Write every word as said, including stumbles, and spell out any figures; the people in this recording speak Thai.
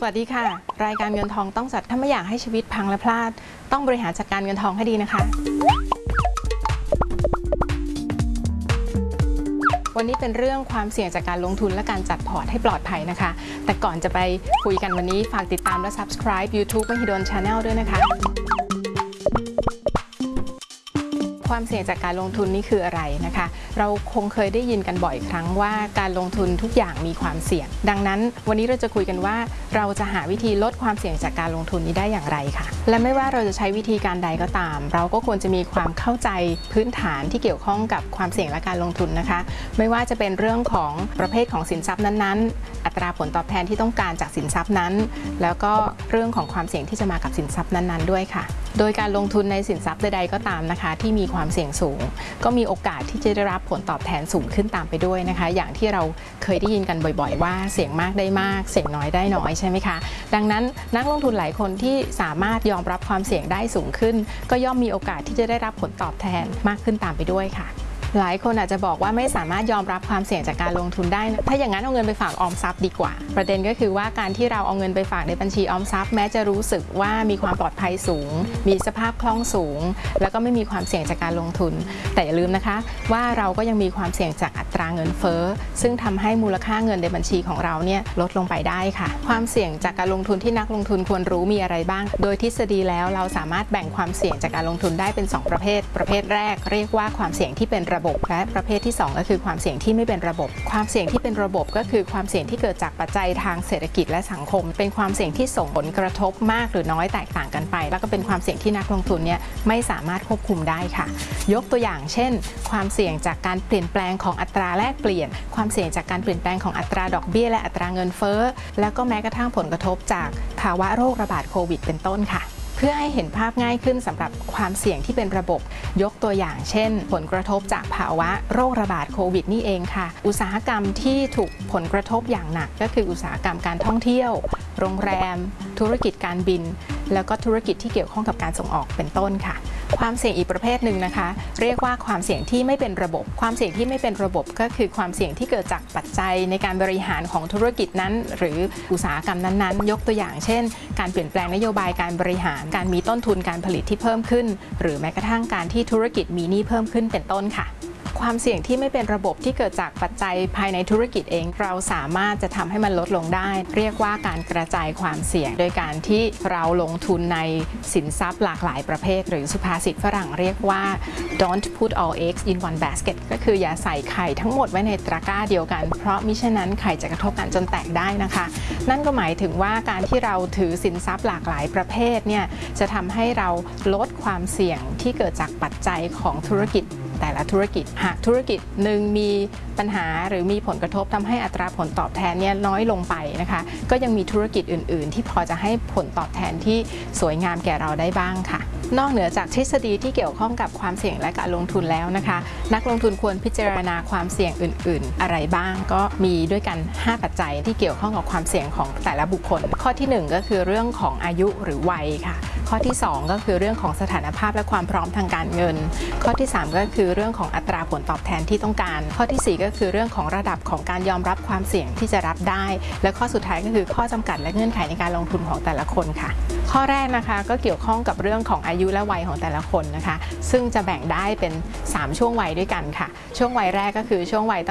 สวัสดีค่ะรายการเงินทองต้องจัดถ้าไม่อยากให้ชีวิตพังและพลาดต้องบริหารจัดการเงินทองให้ดีนะคะวันนี้เป็นเรื่องความเสี่ยงจากการลงทุนและการจัดพอร์ตให้ปลอดภัยนะคะแต่ก่อนจะไปคุยกันวันนี้ฝากติดตามและ Subscribe YouTube Mahidol Channel ด้วยนะคะความเสี่ยงจากการลงทุนนี่คืออะไรนะคะเราคงเคยได้ยินกันบ่อยครั้งว่าการลงทุนทุกอย่างมีความเสี่ยงดังนั้นวันนี้เราจะคุยกันว่าเราจะหาวิธีลดความเสี่ยงจากการลงทุนนี้ได้อย่างไรค่ะและไม่ว่าเราจะใช้วิธีการใดก็ตามเราก็ควรจะมีความเข้าใจพื้นฐานที่เกี่ยวข้องกับความเสี่ยงและการลงทุนนะคะไม่ว่าจะเป็นเรื่องของประเภทของสินทรัพย์นั้นๆอัตราผลตอบแทนที่ต้องการจากสินทรัพย์นั้นแล้วก็เรื่องของความเสี่ยงที่จะมากับสินทรัพย์นั้นๆด้วยค่ะโดยการลงทุนในสินทรัพย์ใดๆก็ตามนะคะที่มีความเสี่ยงสูงก็มีโอกาสที่จะได้รับผลตอบแทนสูงขึ้นตามไปด้วยนะคะอย่างที่เราเคยได้ยินกันบ่อยๆว่าเสี่ยงมากได้มากเสี่ยงน้อยได้น้อยใช่ไหมคะดังนั้นนักลงทุนหลายคนที่สามารถยอมรับความเสี่ยงได้สูงขึ้นก็ย่อมมีโอกาสที่จะได้รับผลตอบแทนมากขึ้นตามไปด้วยค่ะหลายคนอาจจะบอกว่าไม่สามารถยอมรับความเสี่ยงจากการลงทุนได้ถ้าอย่างนั้นเอาเงินไปฝากออมทรัพย์ดีกว่าประเด็นก็คือว่าการที่เราเอาเงินไปฝากในบัญชีออมทรัพย์แม้จะรู้สึกว่ามีความปลอดภัยสูงมีสภาพคล่องสูงแล้วก็ไม่มีความเสี่ยงจากการลงทุนแต่อย่าลืมนะคะว่าเราก็ยังมีความเสี่ยงจากอัตราเงินเฟ้อซึ่งทำให้มูลค่าเงินในบัญชีของเราเนี่ยลดลงไปได้ค่ะความเสี่ยงจากการลงทุนที่นักลงทุนควรรู้มีอะไรบ้างโดยทฤษฎีแล้วเราสามารถแบ่งความเสี่ยงจากการลงทุนได้เป็นสองประเภทประเภทแรกเรียกว่าความเสี่ยงที่เป็นระบบและประเภทที่สองก็คือความเสี่ยงที่ไม่เป็นระบบความเสี่ยงที่เป็นระบบก็คือความเสี่ยงที่เกิดจากปัจจัยทางเศรษฐกิจและสังคมเป็นความเสี่ยงที่ส่งผลกระทบมากหรือน้อยแตกต่างกันไปแล้วก็เป็นความเสี่ยงที่นักลงทุนเนี่ยไม่สามารถควบคุมได้ค่ะยกตัวอย่างเช่นความเสี่ยงจากการเปลี่ยนแปลงของอัตราแลกเปลี่ยนความเสี่ยงจากการเปลี่ยนแปลงของอัตราดอกเบี้ยและอัตราเงินเฟ้อแล้วก็แม้กระทั่งผลกระทบจากภาวะโรคระบาดโควิดเป็นต้นค่ะเพื่อให้เห็นภาพง่ายขึ้นสำหรับความเสี่ยงที่เป็นระบบยกตัวอย่างเช่นผลกระทบจากภาวะโรคระบาดโควิดนี่เองค่ะอุตสาหกรรมที่ถูกผลกระทบอย่างหนักก็คืออุตสาหกรรมการท่องเที่ยวโรงแรมธุรกิจการบินแล้วก็ธุรกิจที่เกี่ยวข้องกับการส่งออกเป็นต้นค่ะความเสี่ยงอีกประเภทหนึ่งนะคะเรียกว่าความเสี่ยงที่ไม่เป็นระบบความเสี่ยงที่ไม่เป็นระบบก็คือความเสี่ยงที่เกิดจากปัจจัยในการบริหารของธุรกิจนั้นหรืออุตสาหกรรมนั้นๆยกตัวอย่างเช่นการเปลี่ยนแปลงนโยบายการบริหารการมีต้นทุนการผลิตที่เพิ่มขึ้นหรือแม้กระทั่งการที่ธุรกิจมีหนี้เพิ่มขึ้นเป็นต้นค่ะความเสี่ยงที่ไม่เป็นระบบที่เกิดจากปัจจัยภายในธุรกิจเองเราสามารถจะทำให้มันลดลงได้เรียกว่าการกระจายความเสี่ยงโดยการที่เราลงทุนในสินทรัพย์หลากหลายประเภทหรือสุภาษิตฝรั่งเรียกว่า don't put all eggs in one basket ก็คืออย่าใส่ไข่ทั้งหมดไว้ในตะกร้าเดียวกันเพราะมิฉะนั้นไข่จะกระทบกันจนแตกได้นะคะนั่นก็หมายถึงว่าการที่เราถือสินทรัพย์หลากหลายประเภทเนี่ยจะทำให้เราลดความเสี่ยงที่เกิดจากปัจจัยของธุรกิจแต่ละธุรกิจหากธุรกิจหนึ่งมีปัญหาหรือมีผลกระทบทำให้อัตราผลตอบแทนเนี่ยน้อยลงไปนะคะก็ยังมีธุรกิจอื่นๆที่พอจะให้ผลตอบแทนที่สวยงามแก่เราได้บ้างค่ะนอกเหนือจากทฤษฎีที่เกี่ยวข้องกับความเสี่ยงและการลงทุนแล้วนะคะนักลงทุนควรพิจารณาความเสี่ยงอื่นๆอะไรบ้างก็มีด้วยกันห้าปัจจัยที่เกี่ยวข้องกับความเสี่ยงของแต่ละบุคคลข้อที่หนึ่งก็คือเรื่องของอายุหรือวัยค่ะข้อที่สองก็คือเรื่องของสถานภาพและความพร้อมทางการเงินข้อที่สามก็คือเรื่องของอัตราผลตอบแทนที่ต้องการข้อที่สี่ก็คือเรื่องของระดับของการยอมรับความเสี่ยงที่จะรับได้และข้อสุดท้ายก็คือข้อจำกัดและเงื่อนไขในการลงทุนของแต่ละคนค่ะข้อแรกนะคะก็เกี่ยวข้องกับเรื่องของอายุและวัยของแต่ละคนนะคะซึ่งจะแบ่งได้เป็นสามช่วงวัยด้วยกันค่ะช่วงวัยแรกก็คือช่วงวัย